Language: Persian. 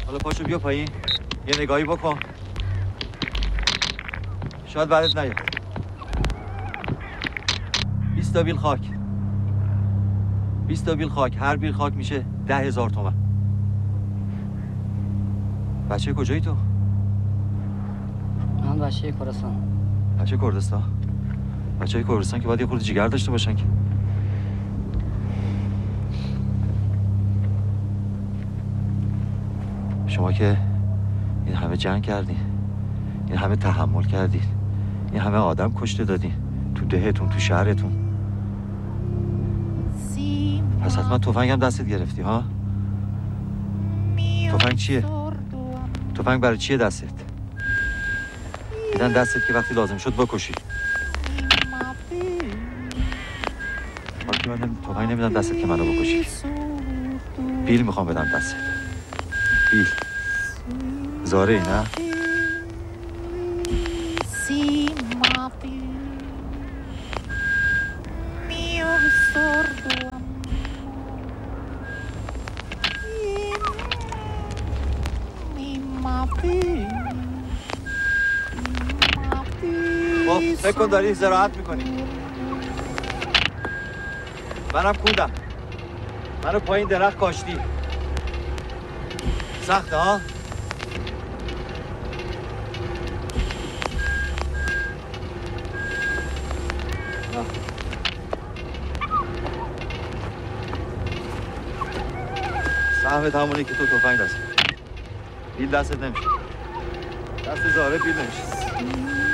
حالا پاشو بیا پایین، یه نگاهی بکن، شاید بعدت نیاد. 20 تا بیل خاک، 20 تا بیل خاک، هر بیل خاک میشه 10,000 تومان. بچه کجایی تو؟ من بچه کردستان. بچه کردستان؟ بچه کردستان که باید یه خورده جگر داشته باشن که. شما که این همه جنگ کردین، این همه تحمل کردین، این همه آدم کشته دادین تو دهتون، تو شهرتون، پس حتما تفنگ هم دستت گرفتی ها؟ تفنگ چیه؟ تفنگ برای چیه دستت؟ دیدن دستت که وقتی لازم شد بکشی. حالا که من تفنگ نمیدم دستت که منو بکشی. بیل میخوام بدم دستت. بیل زاره ای نه؟ خب فکر کن داری زراعت میکنی، منم کودم، منو پایین درخت کاشتی. سخته ها؟ سهمت همونه که تو تفنگ دست بیل دستت نمیشه، دست زاره بیل نمیشه.